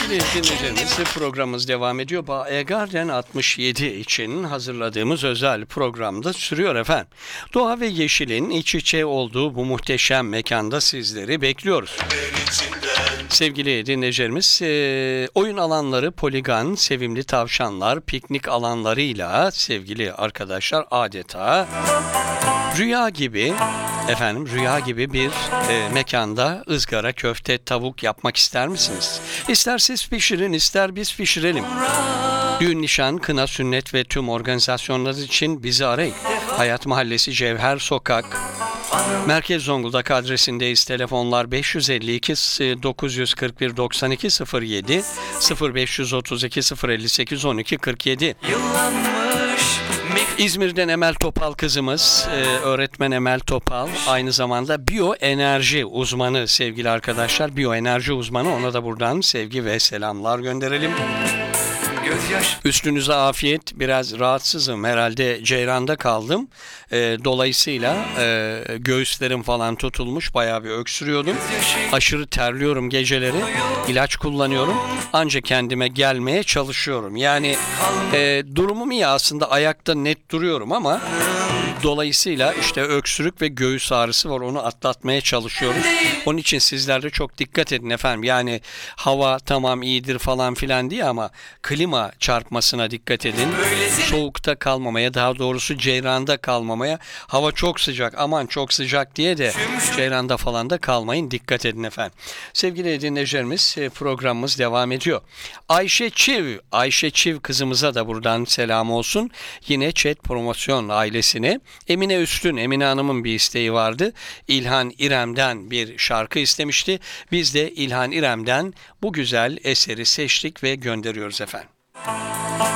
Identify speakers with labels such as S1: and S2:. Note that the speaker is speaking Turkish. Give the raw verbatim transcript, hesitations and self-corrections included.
S1: Sevgili dinleyicilerimiz, programımız devam ediyor. Bae Garden altmış yedi için hazırladığımız özel programda sürüyor efendim. Doğa ve yeşilin iç içe olduğu bu muhteşem mekanda sizleri bekliyoruz. Sevgili dinleyicilerimiz, e, oyun alanları, poligon, sevimli tavşanlar, piknik alanlarıyla sevgili arkadaşlar adeta rüya gibi efendim rüya gibi bir e, mekanda ızgara, köfte, tavuk yapmak ister misiniz? İster siz pişirin, ister biz pişirelim. Düğün, nişan, kına, sünnet ve tüm organizasyonlar için bizi arayın. Hayat Mahallesi, Cevher Sokak, Merkez Zonguldak adresindeyiz. Telefonlar beş yüz elli iki dokuz yüz kırk bir doksan iki sıfır yedi sıfır beş yüz otuz iki sıfır elli sekiz on iki kırk yedi. İzmir'den Emel Topal kızımız, e, öğretmen Emel Topal, aynı zamanda biyoenerji uzmanı sevgili arkadaşlar. Biyoenerji uzmanı, ona da buradan sevgi ve selamlar gönderelim. Üstünüze afiyet. Biraz rahatsızım. Herhalde ceyranda kaldım. E, dolayısıyla e, göğüslerim falan tutulmuş. Bayağı bir öksürüyordum. Aşırı terliyorum geceleri. İlaç kullanıyorum. Ancak kendime gelmeye çalışıyorum. Yani e, durumum iyi aslında. Ayakta net duruyorum ama dolayısıyla işte öksürük ve göğüs ağrısı var. Onu atlatmaya çalışıyorum. Onun için sizler de çok dikkat edin efendim. Yani hava tamam iyidir falan filan diye ama klima çarpmasına dikkat edin. Soğukta kalmamaya, daha doğrusu ceyranda kalmamaya. Hava çok sıcak, aman çok sıcak diye de ceyranda falan da kalmayın. Dikkat edin efendim. Sevgili dinleyicilerimiz, programımız devam ediyor. Ayşe Çiv, Ayşe Çiv kızımıza da buradan selam olsun. Yine Chat Promosyon ailesine. Emine Üstün, Emine Hanım'ın bir isteği vardı. İlhan İrem'den bir şarkı istemişti. Biz de İlhan İrem'den bu güzel eseri seçtik ve gönderiyoruz efendim.